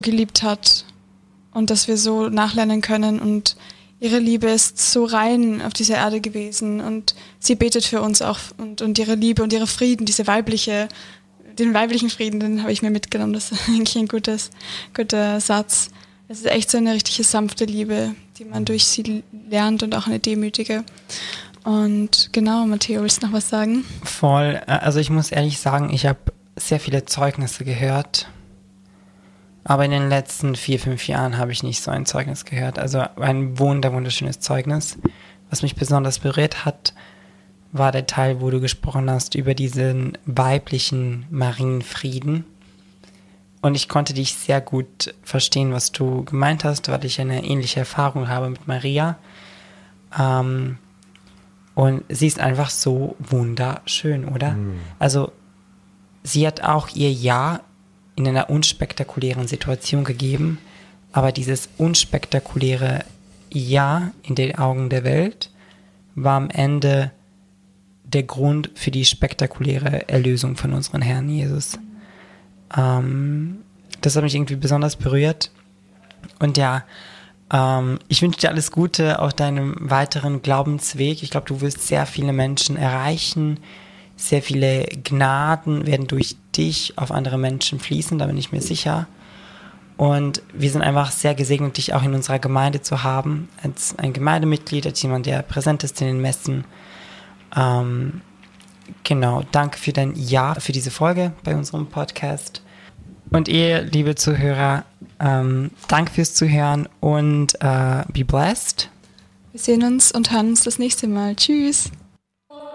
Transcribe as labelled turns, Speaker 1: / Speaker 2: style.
Speaker 1: geliebt hat und dass wir so nachlernen können und ihre Liebe ist so rein auf dieser Erde gewesen und sie betet für uns auch und ihre Liebe und ihre Frieden, den weiblichen Frieden, den habe ich mir mitgenommen, das ist eigentlich ein guter Satz. Es ist echt so eine richtige sanfte Liebe, die man durch sie lernt und auch eine demütige. Und genau, Matteo, willst du noch was sagen?
Speaker 2: Voll, also ich muss ehrlich sagen, ich habe sehr viele Zeugnisse gehört, aber in den letzten 4-5 Jahren habe ich nicht so ein Zeugnis gehört. Also ein wunderschönes Zeugnis. Was mich besonders berührt hat, war der Teil, wo du gesprochen hast über diesen weiblichen Marienfrieden. Und ich konnte dich sehr gut verstehen, was du gemeint hast, weil ich eine ähnliche Erfahrung habe mit Maria. Und sie ist einfach so wunderschön, oder? Also sie hat auch ihr Ja in einer unspektakulären Situation gegeben, aber dieses unspektakuläre Ja in den Augen der Welt war am Ende der Grund für die spektakuläre Erlösung von unserem Herrn Jesus. Das hat mich irgendwie besonders berührt. Und ja, ich wünsche dir alles Gute auf deinem weiteren Glaubensweg. Ich glaube, du wirst sehr viele Menschen erreichen. Sehr viele Gnaden werden durch dich auf andere Menschen fließen, da bin ich mir sicher. Und wir sind einfach sehr gesegnet, dich auch in unserer Gemeinde zu haben, als ein Gemeindemitglied, als jemand, der präsent ist in den Messen. Genau, danke für dein Ja für diese Folge bei unserem Podcast. Und ihr, liebe Zuhörer, danke fürs Zuhören und be blessed.
Speaker 1: Wir sehen uns und hören uns das nächste Mal. Tschüss.